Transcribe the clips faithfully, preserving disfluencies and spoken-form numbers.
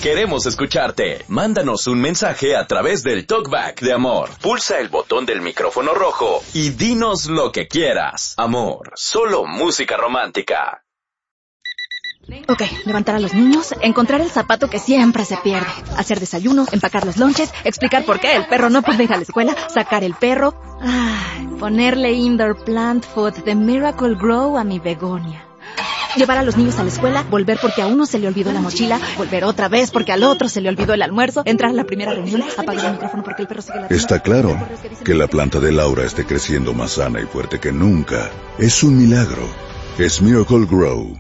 Queremos escucharte. Mándanos un mensaje a través del Talkback de Amor. Pulsa el botón del micrófono rojo y dinos lo que quieras. Amor, solo música romántica. Ok, levantar a los niños, encontrar el zapato que siempre se pierde, hacer desayuno, empacar los lonches, explicar por qué el perro no puede ir a la escuela, sacar el perro, ay, ponerle indoor plant food de Miracle Grow a mi begonia. Llevar a los niños a la escuela, volver porque a uno se le olvidó la mochila, volver otra vez porque al otro se le olvidó el almuerzo, entrar a la primera reunión, apagar el micrófono porque el perro sigue la... Está claro que la planta de Laura esté creciendo más sana y fuerte que nunca. Es un milagro. Es Miracle Grow.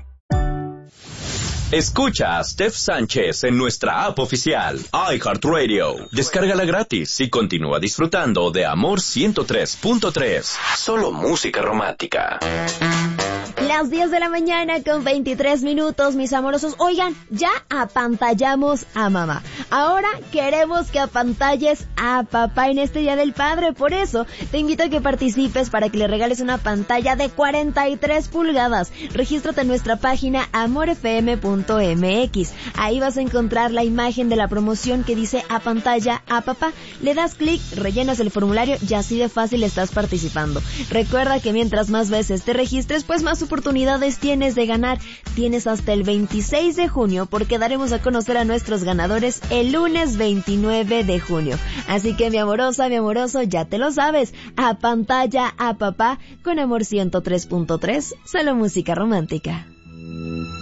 Escucha a Steph Sánchez en nuestra app oficial, iHeartRadio. Descárgala gratis y continúa disfrutando de Amor ciento tres punto tres. Solo música romántica. Las diez de la mañana con veintitrés minutos, mis amorosos. Oigan, ya apantallamos a mamá. Ahora queremos que apantalles a papá en este Día del Padre. Por eso, te invito a que participes para que le regales una pantalla de cuarenta y tres pulgadas. Regístrate en nuestra página amor f m punto m x. Ahí vas a encontrar la imagen de la promoción que dice apantalla a papá. Le das clic, rellenas el formulario y así de fácil estás participando. Recuerda que mientras más veces te registres, pues más oportunidades tienes de ganar. Tienes hasta el veintiséis de junio porque daremos a conocer a nuestros ganadores el lunes veintinueve de junio. Así que mi amorosa, mi amoroso, ya te lo sabes. A pantalla a papá con Amor ciento tres punto tres, solo música romántica.